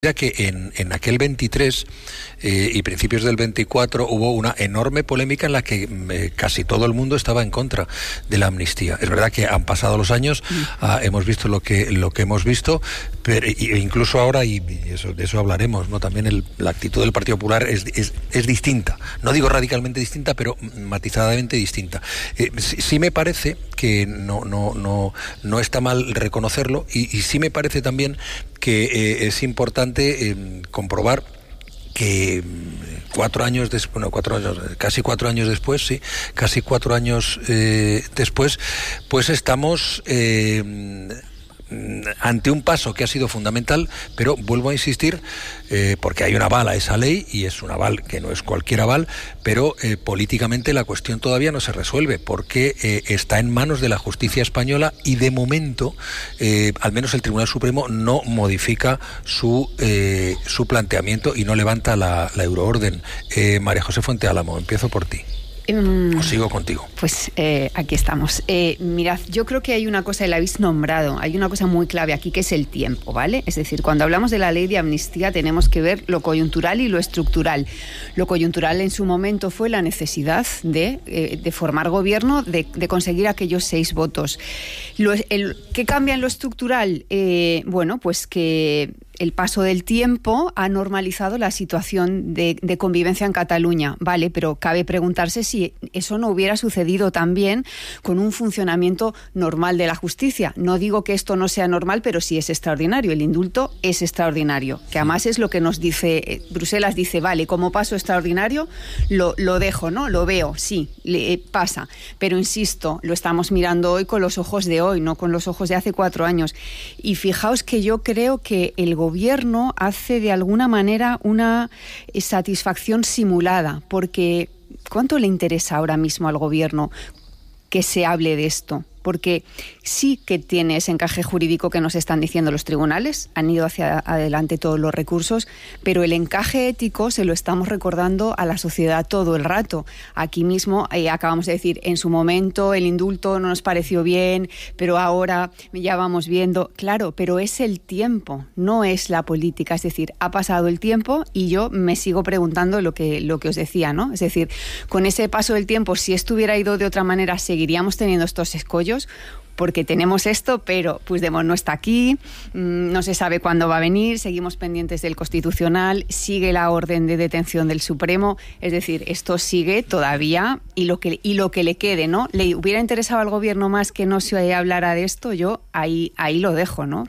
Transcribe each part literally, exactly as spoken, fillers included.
Ya que en, en aquel veintitrés eh, y principios del veinticuatro hubo una enorme polémica en la que eh, casi todo el mundo estaba en contra de la amnistía. Es verdad que han pasado los años, mm. ah, hemos visto lo que lo que hemos visto, pero e incluso ahora, y eso, de eso hablaremos, ¿no? También el, la actitud del Partido Popular es, es, es distinta. No digo radicalmente distinta, pero matizadamente distinta. Eh, sí, sí me parece que no, no, no, no está mal reconocerlo, y, y sí me parece también que eh, es importante eh, comprobar que cuatro años después, bueno, cuatro años, casi cuatro años después, sí, casi cuatro años eh, después, pues estamos eh, ante un paso que ha sido fundamental, pero vuelvo a insistir, eh, porque hay un aval a esa ley, y es un aval que no es cualquier aval, pero eh, políticamente la cuestión todavía no se resuelve, porque eh, está en manos de la justicia española, y de momento, eh, al menos el Tribunal Supremo no modifica su, eh, su planteamiento y no levanta la, la euroorden. Eh, María José Fuente Álamo, empiezo por ti. Um, ¿O sigo contigo? Pues eh, aquí estamos. Eh, mirad, yo creo que hay una cosa, y la habéis nombrado, hay una cosa muy clave aquí, que es el tiempo, ¿vale? Es decir, cuando hablamos de la ley de amnistía tenemos que ver lo coyuntural y lo estructural. Lo coyuntural en su momento fue la necesidad de, eh, de formar gobierno, de, de conseguir aquellos seis votos. Lo, el, ¿Qué cambia en lo estructural? Eh, bueno, pues que el paso del tiempo ha normalizado la situación de, de convivencia en Cataluña, vale, pero cabe preguntarse si eso no hubiera sucedido también con un funcionamiento normal de la justicia. No digo que esto no sea normal, pero sí es extraordinario. El indulto es extraordinario, que además es lo que nos dice Bruselas, dice, vale, como paso extraordinario lo, lo dejo, ¿no? Lo veo, sí, le, pasa. Pero insisto, lo estamos mirando hoy con los ojos de hoy, no con los ojos de hace cuatro años. Y fijaos que yo creo que el gobierno gobierno hace de alguna manera una satisfacción simulada, porque ¿cuánto le interesa ahora mismo al gobierno que se hable de esto? Porque sí que tiene ese encaje jurídico que nos están diciendo los tribunales, han ido hacia adelante todos los recursos, pero el encaje ético se lo estamos recordando a la sociedad todo el rato. Aquí mismo eh, acabamos de decir, en su momento el indulto no nos pareció bien, pero ahora ya vamos viendo, claro, pero es el tiempo, no es la política, es decir, ha pasado el tiempo y yo me sigo preguntando lo que, lo que os decía, ¿no? Es decir, con ese paso del tiempo, si esto hubiera ido de otra manera, seguiríamos teniendo estos escollos, porque tenemos esto, pero Puigdemont no está aquí, no se sabe cuándo va a venir, seguimos pendientes del Constitucional, sigue la orden de detención del Supremo, es decir, esto sigue todavía, y lo que, y lo que le quede, ¿no? ¿Le hubiera interesado al gobierno más que no se hablara de esto? Yo ahí, ahí lo dejo, ¿no?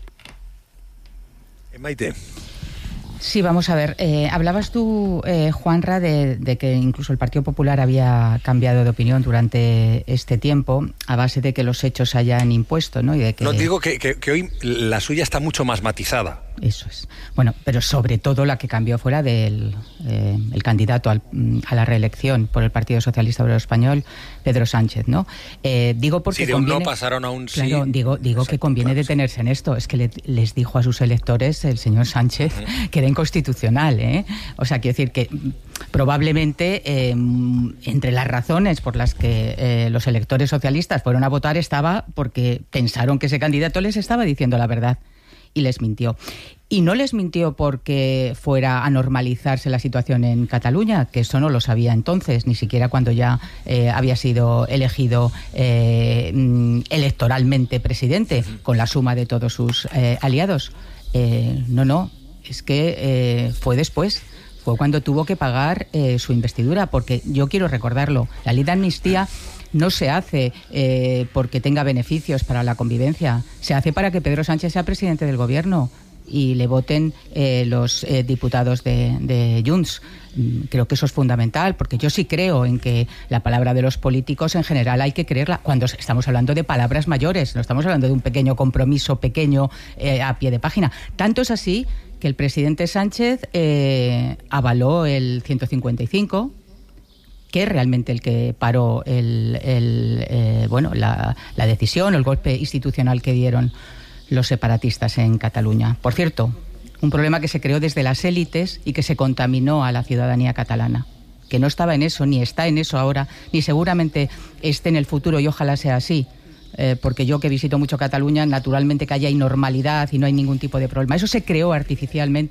Maite. Sí, vamos a ver. Eh, hablabas tú, eh, Juanra, de, de que incluso el Partido Popular había cambiado de opinión durante este tiempo a base de que los hechos hayan impuesto, ¿no? Y de que... No, digo que, que, que hoy la suya está mucho más matizada. Eso es. Bueno, pero sobre todo la que cambió fuera del eh, el candidato al, a la reelección por el Partido Socialista Obrero Español, Pedro Sánchez, ¿no? Eh, digo porque sí, de un conviene, no pasaron a un sí. Claro, digo, digo Exacto, que conviene claro, detenerse sí. en esto. Es que le, les dijo a sus electores el señor Sánchez uh-huh. que era inconstitucional, ¿eh? O sea, quiero decir que probablemente eh, entre las razones por las que eh, los electores socialistas fueron a votar estaba porque pensaron que ese candidato les estaba diciendo la verdad. Y les mintió. Y no les mintió porque fuera a normalizarse la situación en Cataluña, que eso no lo sabía entonces, ni siquiera cuando ya eh, había sido elegido eh, electoralmente presidente, con la suma de todos sus eh, aliados. Eh, no, no, es que eh, fue después. Fue cuando tuvo que pagar eh, su investidura, porque yo quiero recordarlo, la ley de amnistía no se hace eh, porque tenga beneficios para la convivencia, se hace para que Pedro Sánchez sea presidente del gobierno y le voten eh, los eh, diputados de, de Junts. Creo que eso es fundamental, porque yo sí creo en que la palabra de los políticos en general hay que creerla cuando estamos hablando de palabras mayores, no estamos hablando de un pequeño compromiso pequeño eh, a pie de página. Tanto es así que el presidente Sánchez eh, avaló el ciento cincuenta y cinco, que es realmente el que paró el, el, eh, bueno, la, la decisión o el golpe institucional que dieron los separatistas en Cataluña. Por cierto, un problema que se creó desde las élites y que se contaminó a la ciudadanía catalana, que no estaba en eso, ni está en eso ahora, ni seguramente esté en el futuro, y ojalá sea así, eh, porque yo que visito mucho Cataluña, naturalmente que allá hay normalidad y no hay ningún tipo de problema. Eso se creó artificialmente